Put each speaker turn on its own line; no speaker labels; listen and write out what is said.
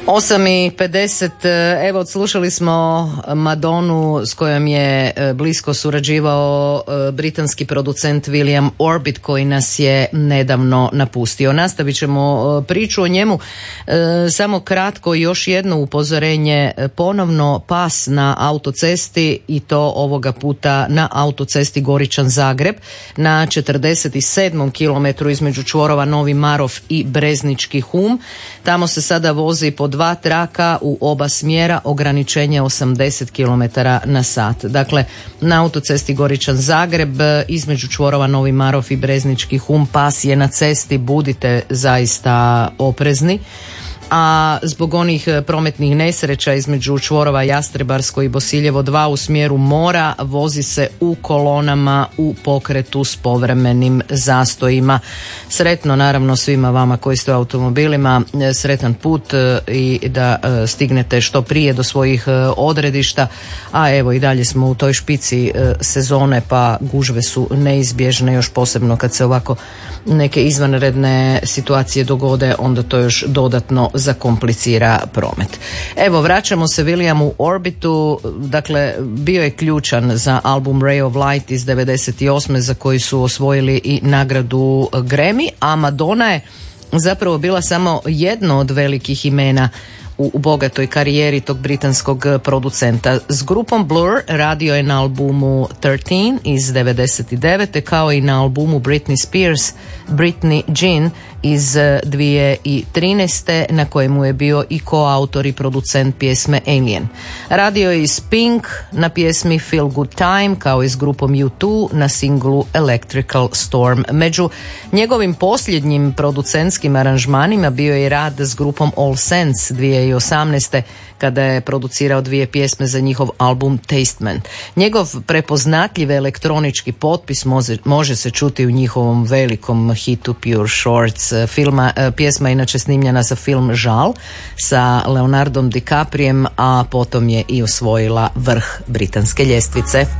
8:50, evo odslušali smo Madonu s kojom je blisko surađivao britanski producent William Orbit koji nas je nedavno napustio. Nastavit ćemo priču o njemu, samo kratko još jedno upozorenje, ponovno pas na autocesti i to ovoga puta na autocesti Goričan-Zagreb na 47. kilometru između čvorova Novi Marof i Breznički Hum. Tamo se sada vozi po 2 traka u oba smjera, ograničenje 80 km na sat. Dakle, na autocesti Goričan-Zagreb između čvorova Novi Marof i Breznički Hum pas je na cesti, budite zaista oprezni. A zbog onih prometnih nesreća između čvorova Jastrebarsko i Bosiljevo 2 u smjeru mora vozi se u kolonama u pokretu s povremenim zastojima. Sretno naravno svima vama koji ste u automobilima, sretan put i da stignete što prije do svojih odredišta, a evo i dalje smo u toj špici sezone pa gužve su neizbježne, još posebno kad se ovako neke izvanredne situacije dogode, onda to još dodatno zakomplicira promet. Evo, vraćamo se Williamu Orbitu, dakle bio je ključan za album Ray of Light iz 98. za koji su osvojili i nagradu Grammy, a Madonna je zapravo bila samo jedno od velikih imena u bogatoj karijeri tog britanskog producenta. S grupom Blur radio je na albumu 13 iz 99. kao i na albumu Britney Spears Britney Jean iz 2013. na kojemu je bio i koautor i producent pjesme Alien. Radio je i s Pink na pjesmi Feel Good Time kao i s grupom U2 na singlu Electrical Storm. Među njegovim posljednjim producentskim aranžmanima bio je i rad s grupom All Sense 2018. kada je producirao 2 pjesme za njihov album Tastament. Njegov prepoznatljiv elektronički potpis može se čuti u njihovom velikom hitu Pure Shorts. Pjesma je inače snimljena za film Žal sa Leonardom DiCaprijem, a potom je i osvojila vrh britanske ljestvice.